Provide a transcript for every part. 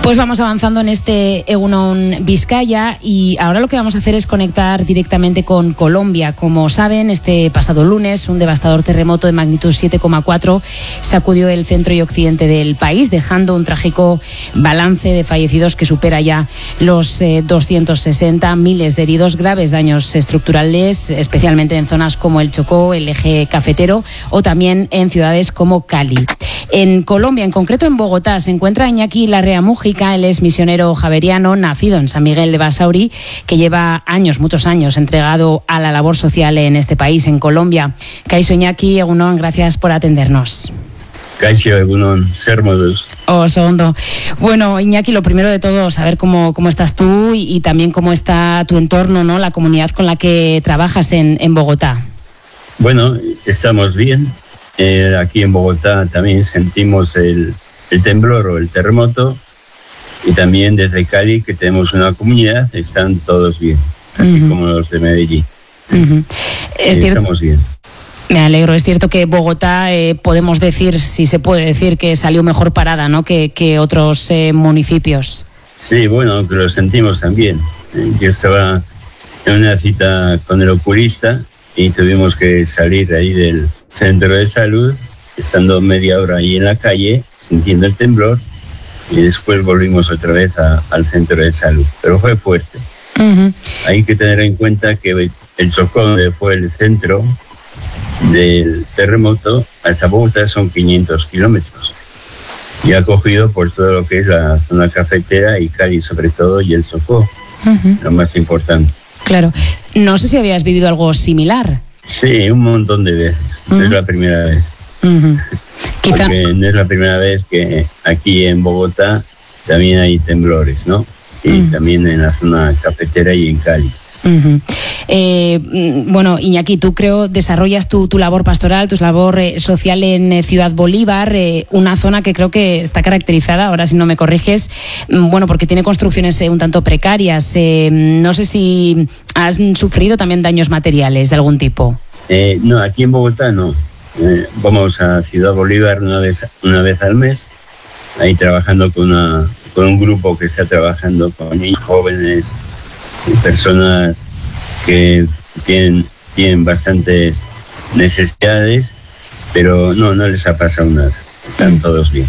Pues vamos avanzando en este Egunon Vizcaya y ahora lo que vamos a hacer es conectar directamente con Colombia. Como saben, este pasado lunes un devastador terremoto de magnitud 7,4 sacudió el centro y occidente del país, dejando un trágico balance de fallecidos que supera ya los 260, miles de heridos, graves daños estructurales, especialmente en zonas como el Chocó, el eje cafetero o también en ciudades como Cali. En Colombia, en concreto en Bogotá, se encuentra Iñaki Larrea Mújica. Él es misionero javeriano, nacido en San Miguel de Basauri, que lleva años, muchos años, entregado a la labor social en este país, en Colombia. Kaixo Iñaki, egunon, gracias por atendernos. Kaixo, egunon, zer moduz. Oso. Bueno, Iñaki, lo primero de todo, saber cómo estás tú y también cómo está tu entorno, ¿no? La comunidad con la que trabajas en Bogotá. Bueno, estamos bien. Aquí en Bogotá también sentimos el temblor o el terremoto. Y también desde Cali, que tenemos una comunidad, están todos bien, así como los de Medellín. Estamos bien. Me alegro. Es cierto que Bogotá, podemos decir, si se puede decir, que salió mejor parada, ¿no?, que otros municipios. Sí, bueno, que lo sentimos también. Yo estaba en una cita con el oculista y tuvimos que salir ahí del centro de salud, estando media hora ahí en la calle, sintiendo el temblor. Y después volvimos otra vez al centro de salud, pero fue fuerte. Hay que tener en cuenta que el Chocó, donde fue el centro del terremoto, hasta Bogotá son 500 kilómetros. Y ha cogido por todo lo que es la zona cafetera y Cali sobre todo, y el Chocó, lo más importante. Claro. No sé si habías vivido algo similar. Sí, un montón de veces. Es la primera vez. Quizá... Porque no es la primera vez que aquí en Bogotá también hay temblores, ¿no? Y también en la zona cafetera y en Cali. Bueno, Iñaki, tú creo desarrollas tu labor pastoral, tu labor social en Ciudad Bolívar, una zona que creo que está caracterizada, ahora si no me corriges, bueno, porque tiene construcciones un tanto precarias. No sé si has sufrido también daños materiales de algún tipo. No, aquí en Bogotá no. Vamos a Ciudad Bolívar una vez al mes, ahí trabajando con un grupo que está trabajando con niños jóvenes y personas que tienen bastantes necesidades, pero no les ha pasado nada, están todos bien.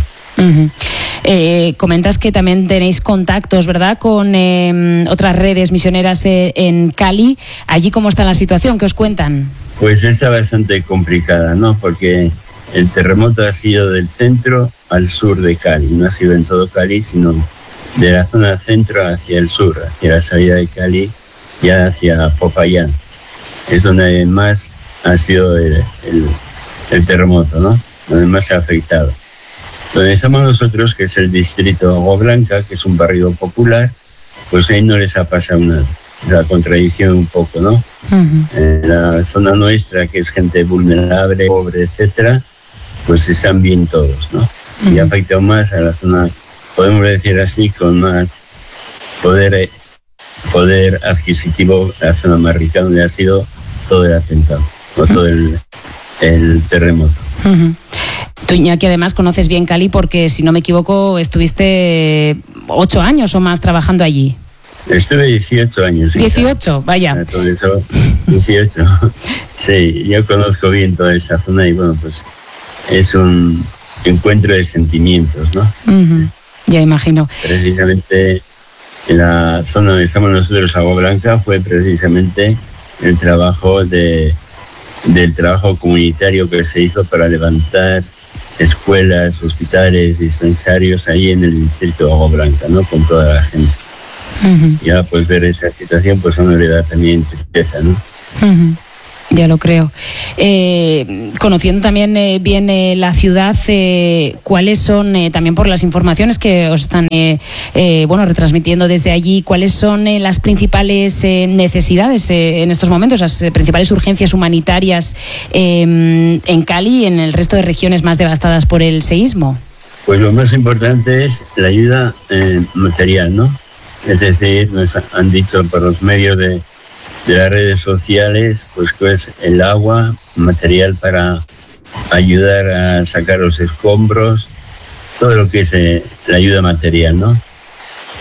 Comentas que también tenéis contactos, ¿verdad?, con otras redes misioneras en Cali. ¿Allí cómo está la situación? ¿Qué os cuentan? Pues está bastante complicada, ¿no? Porque el terremoto ha sido del centro al sur de Cali. No ha sido en todo Cali, sino de la zona centro hacia el sur, hacia la salida de Cali, ya hacia Popayán. Es donde más ha sido el terremoto, ¿no? Donde más se ha afectado. Donde estamos nosotros, que es el distrito Agua Blanca, que es un barrio popular, pues ahí no les ha pasado nada. La contradicción un poco, ¿no? En la zona nuestra, que es gente vulnerable, pobre, etcétera, pues están bien todos, ¿no? Y afecta más a la zona, podemos decir así, con más poder adquisitivo, la zona más rica, donde ha sido todo el atentado, o todo el terremoto. Tú, Iñaki, además conoces bien Cali porque, si no me equivoco, estuviste 8 años o más trabajando allí. Estuve 18 años. 18, vaya. Todo eso, 18. Sí, yo conozco bien toda esa zona y bueno, pues es un encuentro de sentimientos, ¿no? Ya imagino. Precisamente en la zona donde estamos nosotros, Agua Blanca, fue precisamente el trabajo del trabajo comunitario que se hizo para levantar escuelas, hospitales, dispensarios ahí en el distrito de Agua Blanca, ¿no? Con toda la gente. Ya pues ver esa situación pues a uno le da también tristeza, ¿no? Ya lo creo. Conociendo también bien la ciudad, ¿cuáles son, también por las informaciones que os están retransmitiendo desde allí, cuáles son las principales necesidades en estos momentos, las principales urgencias humanitarias en Cali y en el resto de regiones más devastadas por el seísmo? Pues lo más importante es la ayuda material, ¿no? Es decir, nos han dicho por los medios de las redes sociales, pues que es el agua, material para ayudar a sacar los escombros, todo lo que es la ayuda material, ¿no?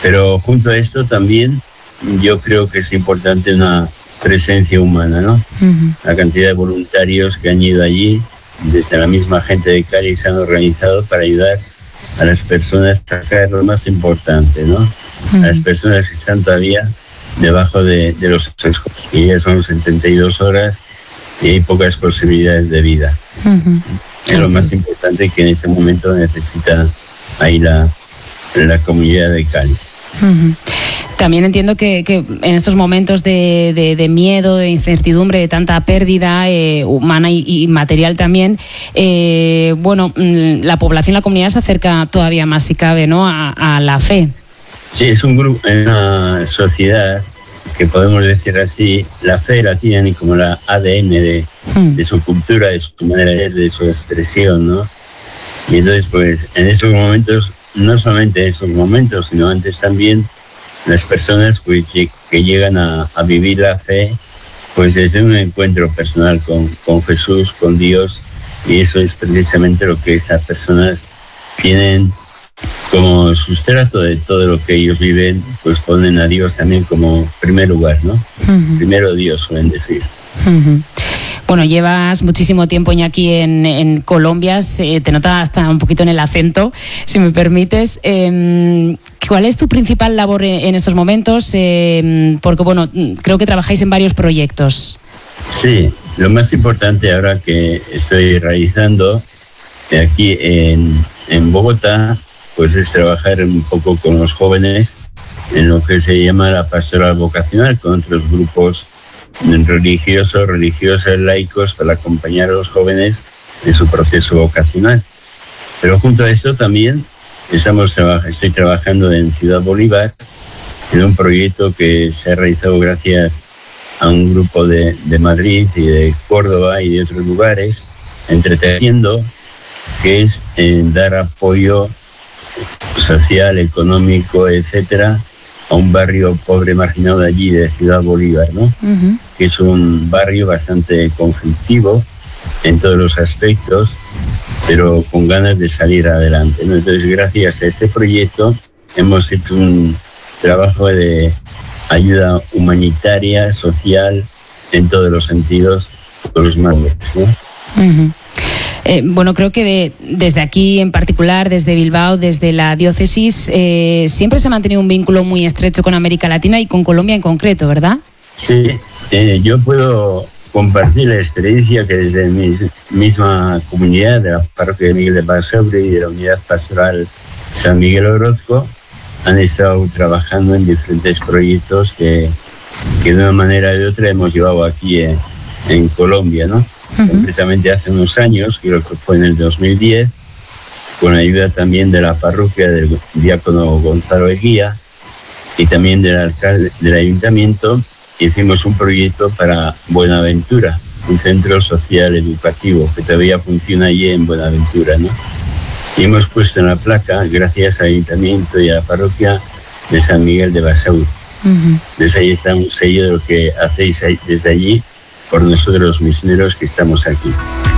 Pero junto a esto también yo creo que es importante una presencia humana, ¿no? La cantidad de voluntarios que han ido allí, desde la misma gente de Cali, se han organizado para ayudar a las personas a sacar lo más importante, ¿no? A las personas que están todavía debajo de los escombros, que ya son 72 horas y hay pocas posibilidades de vida. Es lo más importante que en este momento necesita ahí la comunidad de Cali. También entiendo que en estos momentos de miedo, de incertidumbre, de tanta pérdida humana y material también, la población, la comunidad se acerca todavía más, si cabe, ¿no?, a la fe. Sí, es un grupo, una sociedad que podemos decir así, la fe la tienen como la ADN de su cultura, de su manera de su expresión, ¿no? Y entonces, pues, en esos momentos, no solamente en esos momentos, sino antes también, las personas pues, que llegan a vivir la fe, pues desde un encuentro personal con Jesús, con Dios, y eso es precisamente lo que estas personas tienen como sustrato de todo lo que ellos viven, pues ponen a Dios también como primer lugar, ¿no? Primero Dios, suelen decir. Bueno, llevas muchísimo tiempo, Iñaki, en Colombia, te nota hasta un poquito en el acento, si me permites. ¿Cuál es tu principal labor en estos momentos? Porque, bueno, creo que trabajáis en varios proyectos. Sí, lo más importante ahora que estoy realizando aquí en Bogotá, pues es trabajar un poco con los jóvenes en lo que se llama la pastoral vocacional, con otros grupos religiosos, religiosas, laicos, para acompañar a los jóvenes en su proceso vocacional. Pero junto a esto también estoy trabajando en Ciudad Bolívar, en un proyecto que se ha realizado gracias a un grupo de Madrid y de Córdoba y de otros lugares, Entretejiendo, que es dar apoyo social, económico, etcétera, a un barrio pobre marginado de allí, de Ciudad Bolívar, ¿no? Que es un barrio bastante conflictivo en todos los aspectos, pero con ganas de salir adelante, ¿no? Entonces, gracias a este proyecto hemos hecho un trabajo de ayuda humanitaria, social, en todos los sentidos, con los más pobres, ¿no? Bueno, creo que desde aquí en particular, desde Bilbao, desde la diócesis, siempre se ha mantenido un vínculo muy estrecho con América Latina y con Colombia en concreto, ¿verdad? Sí, yo puedo compartir la experiencia que desde mi misma comunidad, de la parroquia de Miguel de Basauri y de la unidad pastoral San Miguel Orozco, han estado trabajando en diferentes proyectos que de una manera u otra hemos llevado aquí en Colombia, ¿no? Concretamente hace unos años, creo que fue en el 2010, con ayuda también de la parroquia del diácono Gonzalo Eguía y también del alcalde del ayuntamiento, hicimos un proyecto para Buenaventura, un centro social educativo que todavía funciona allí en Buenaventura, ¿no? Y hemos puesto en la placa, gracias al ayuntamiento y a la parroquia de San Miguel de Basauri. Entonces ahí está un sello de lo que hacéis desde allí por nosotros los misioneros que estamos aquí.